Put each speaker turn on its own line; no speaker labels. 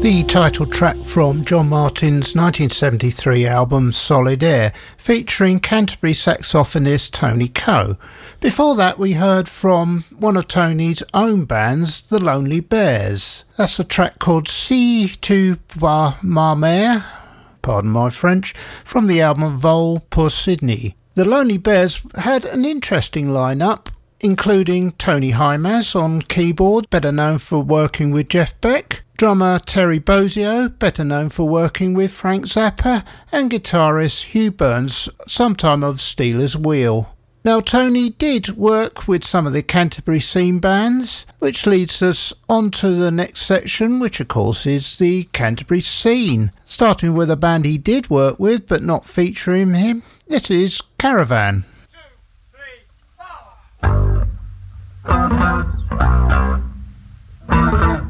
The title track from John Martyn's 1973 album Solid Air, featuring Canterbury saxophonist Tony Coe. Before that we heard from one of Tony's own bands, The Lonely Bears. That's a track called Si tu vas ma mère, pardon my French, from the album Vol pour Sydney. The Lonely Bears had an interesting lineup, including Tony Hymas on keyboard, better known for working with Jeff Beck, drummer Terry Bozzio, better known for working with Frank Zappa, and guitarist Hugh Burns, sometime of Stealers Wheel. Now, Tony did work with some of the Canterbury scene bands, which leads us on to the next section, which of course is the Canterbury scene. Starting with a band he did work with, but not featuring him, this is Caravan.
2, 3, 4.